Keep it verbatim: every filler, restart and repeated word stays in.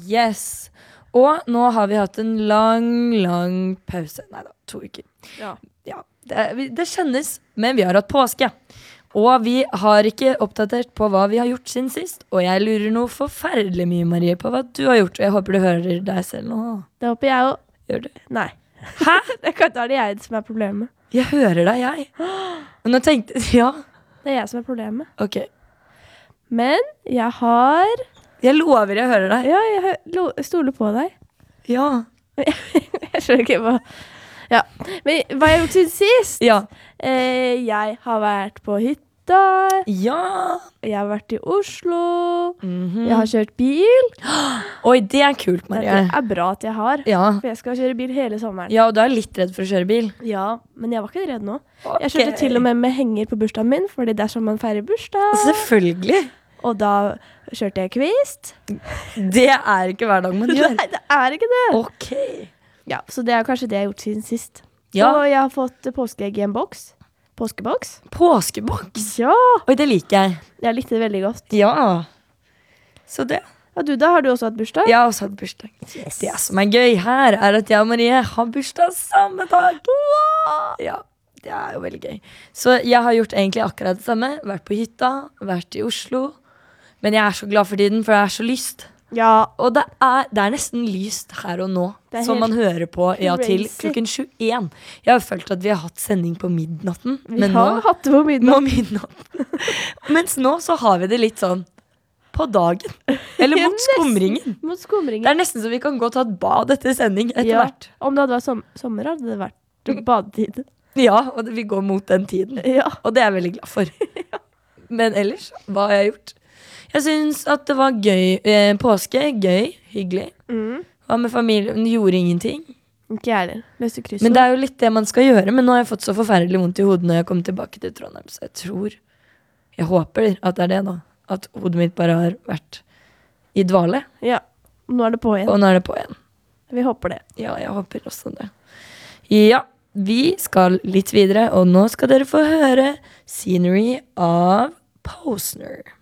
Yes. Og nå har vi hatt en lang, lang pause. Nei da, to uker. Ja. Ja, det, det kjennes, men vi har hatt påske. Og vi har ikke oppdatert på hva vi har gjort siden sist. Og jeg lurer noe forferdelig mye, Marie, på hva du har gjort. Og jeg håper du hører deg selv nå. Det håper jeg jo. Gjør du? Nei. Hæ? Det kan da er det jeg som er problemet. Jeg hører deg, jeg. Men nå tenkte jeg, ja. Det er jeg som er problemet. Ok. Men jeg har... Jeg lover jeg hører deg. Ja, jeg hø- lo- stoler på deg. Ja. Jeg skjønner ikke hva... Ja, men hva har jeg gjort siden sist? Ja. Eh, jeg har vært på hytta. Ja. Jeg har vært i Oslo. Mhm. Jeg har kjørt bil. Oi, det er kult, Det Marie. er bra at jeg har. Ja. For jeg skal kjøre bil hele sommeren. Ja, og du er litt redd for å kjøre bil. Ja, men jeg var ikke redd nå. Ok. Jeg kjørte til og med med henger på bursdagen min, fordi det er sånn man feirer bursdag. Selvfølgelig. Og da kjørte jeg kvist. Det er ikke hver dag man gjør. Nei, det er ikke det. Ok. Ja, så det er kanskje det jeg har gjort siden sist. Ja. Og jeg har fått påskeegg i en boks. Påskeboks. Påskeboks. Ja, Oi, det liker jeg. jeg likte det veldig godt. Ja. Så det. Og du da, har du også hatt bursdag? Jeg har også hatt bursdag. Det som er gøy her, er at jeg og Marie har bursdag samme dag. Ja, det er jo veldig gøy. Så jeg har gjort egentlig akkurat det samme. Vært på hytta, vært i Oslo. Men jeg er så glad for tiden, for jeg er så lyst. Ja, Og det er, det er nesten lyst her og nå, Det er som helt man hører på ja, til crazy. klokken tjueen. Jeg har følt at vi har hatt sending på midnatten, vi men har nå, hatt det på middag. nå midnatten. Mens nå så har vi det litt sånn på dagen. Eller Ja, mot nesten. skumringen. Mot Det skumringen. er nesten så vi kan gå og ta et bad etter sending etter Ja, hvert. om det hadde vært som sommer, hadde det vært badetid. Ja, og det, vi går mot den tiden. Ja. Og det er jeg veldig glad for. Men ellers, hva har jeg gjort? Jeg synes at det var gøy. Eh, påske, gøy, hyggelig. Mm. Hva med familien? Gjorde ingenting. Ikke jeg heller. Løste kryssord. Men det er jo litt det man skal gjøre. Men nå har jeg fått så forferdelig vondt i hodet når jeg kom tilbake til Trondheim. Så jeg tror, jeg håper at det er det da. At hodet mitt bare har vært i dvale. Ja, nå er det på igjen. Og nå er det på igjen. Vi håper det. Ja, jeg håper også det. Ja, vi skal litt videre. Og nå skal dere få høre Scenery av Posner.